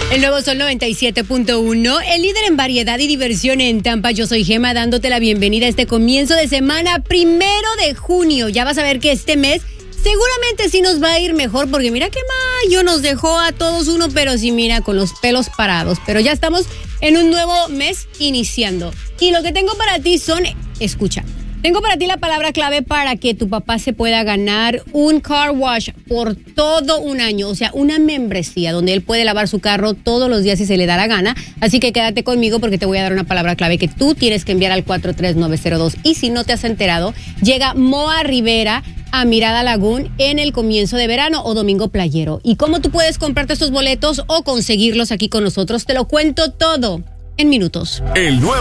El nuevo Sol 97.1, el líder en variedad y diversión en Tampa. Yo soy Gema, dándote la bienvenida a este comienzo de semana, 1 de junio. Ya vas a ver que este mes seguramente sí nos va a ir mejor, porque mira que mayo nos dejó a todos uno, pero sí, mira, con los pelos parados. Pero ya estamos en un nuevo mes iniciando. Y lo que tengo para ti escucha. Tengo para ti la palabra clave para que tu papá se pueda ganar un car wash por todo un año, o sea, una membresía donde él puede lavar su carro todos los días si se le da la gana. Así que quédate conmigo porque te voy a dar una palabra clave que tú tienes que enviar al 43902. Y si no te has enterado, llega Moa Rivera a Mirada Lagoon en el comienzo de verano o domingo playero. ¿Y cómo tú puedes comprarte estos boletos o conseguirlos aquí con nosotros? Te lo cuento todo en minutos. El nuevo